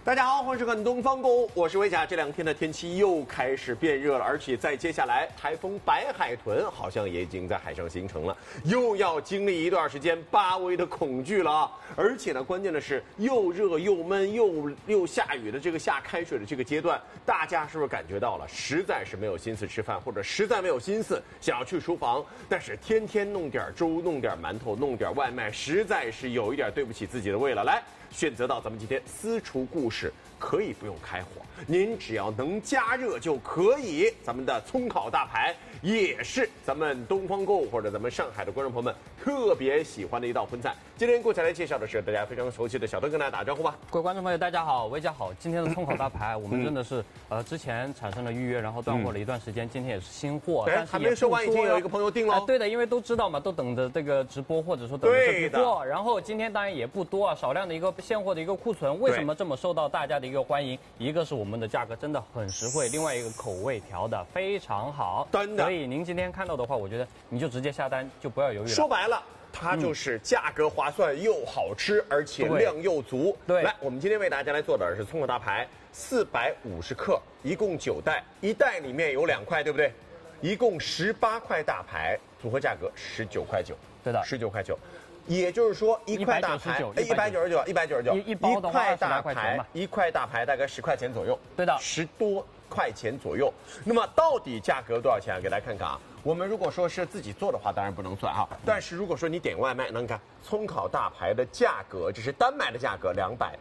大家好，欢迎收看《东方购物》，我是维甲。这两天的天气又开始变热了，而且在接下来，台风白海豚好像也已经在海上形成了，又要经历一段时间八微的恐惧了啊！而且呢，关键的是又热又闷又下雨的这个下开水的这个阶段，大家是不是感觉到了？实在是没有心思吃饭，或者实在没有心思想要去厨房，但是天天弄点粥、弄点馒头、弄点外卖，实在是有一点对不起自己的胃了。来。选择到咱们今天私厨故事，可以不用开火，您只要能加热就可以。咱们的葱烤大排也是咱们东方购物或者咱们上海的观众朋友们特别喜欢的一道荤菜。今天过来来介绍的是大家非常熟悉的小灯，跟大家打招呼吧。 各位观众朋友，大家好，维家好。今天的葱烤大排，我们真的是之前产生了预约，然后断货了一段时间，今天也是新货，但是还没说完，已经有一个朋友订了。 对的，因为都知道嘛，都等着这个直播或者说等着这批货。然后今天当然也不多啊，少量的一个现货的一个库存。为什么这么受到大家的一个欢迎？一个是我们的价格真的很实惠，另外一个口味调的非常好， 真的。 所以您今天看到的话，我觉得你就直接下单，就不要犹豫了。 说白了。它就是价格划算又好吃，而且量又足。 对， 来，我们今天为大家来做的是葱烤大排，450克，一共9袋，一袋里面有2块，对不对？一共18块大排，组合价格19块9。 对的 ，19块9。也就是说，一块大排199， 一包的话一块大排大概10块钱左右。 对的 ，10多块钱左右。那么到底价格多少钱啊？给大家看看啊。我们如果说是自己做的话，当然不能算哈。但是如果说你点外卖，那你看葱烤大排的价格，这是单买的价格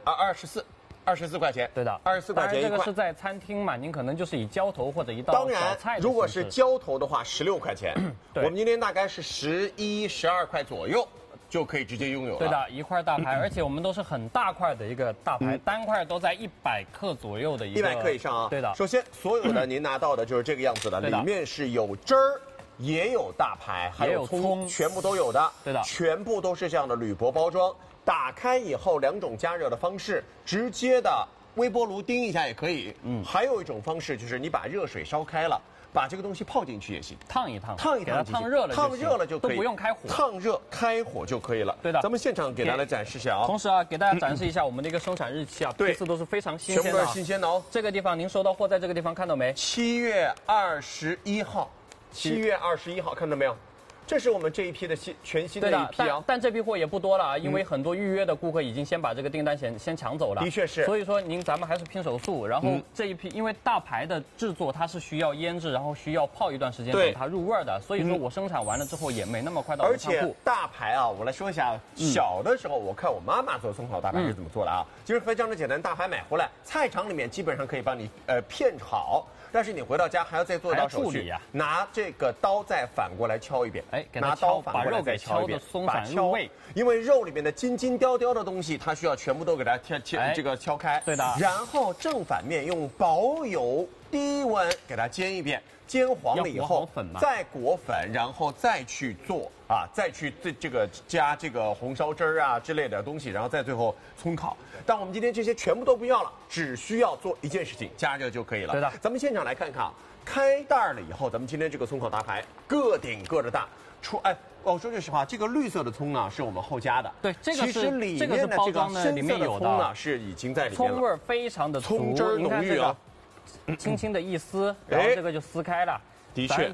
24块钱。 对的 ，24块钱一块。 这个是在餐厅嘛，您可能就是以浇头或者一道小菜。 当然，如果是浇头的话，16块钱。我们今天大概是11、12块左右。就可以直接拥有了。 对的，一块大排，而且我们都是很大块的一个大排，单块都在100克左右的一个。 100克以上啊。 对的。 首先，所有的您拿到的就是这个样子的，里面是有汁儿，也有大排，还有葱，全部都有的。 对的。 全部都是这样的铝箔包装，打开以后2种加热的方式，直接的微波炉叮一下也可以。还有一种方式就是你把热水烧开了。把这个东西泡进去也行， 烫一烫， 给它烫热了就可以， 都不用开火， 烫热开火就可以了。 对的， 咱们现场给大家展示一下啊。 同时啊，给大家展示一下我们的一个生产日期啊， 对， 批次都是非常新鲜的， 全部都是新鲜的哦。 这个地方您收到货在这个地方看到没 ？7月21号，7月21号看到没有？这是我们这一批的全新的一批啊， 但这批货也不多了啊，因为很多预约的顾客已经先把这个订单先抢走了。 的确是。 所以说咱们还是拼手速，然后这一批因为大排的制作它是需要腌制，然后需要泡一段时间等它入味的，所以说我生产完了之后也没那么快到仓库。 而且大排啊，我来说一下，小的时候我看我妈妈做葱烤大排是怎么做的啊，其实非常的简单，大排买回来，菜场里面基本上可以帮你片好。但是你回到家还要再做一道手续，拿这个刀再反过来敲一遍，拿刀反过来再敲一遍， 把入味。 因为肉里面的筋筋雕雕的东西，它需要全部都给它敲开。 对的。 然后正反面用薄油低温给它煎一遍，煎黄了以后再裹粉，然后再去做再去这个加这个红烧汁儿啊之类的东西，然后再最后葱烤。但我们今天这些全部都不要了，只需要做一件事情，加热就可以了。 对的。 咱们现场来看看啊，开袋了以后，咱们今天这个葱烤大排个顶个的大。我说句实话，这个绿色的葱呢是我们后加的。 对，这个是其实里面的这个深色的葱呢是已经在里面了。 葱味非常的足， 葱汁浓郁啊。 轻轻的一撕，然后这个就撕开了。 的确，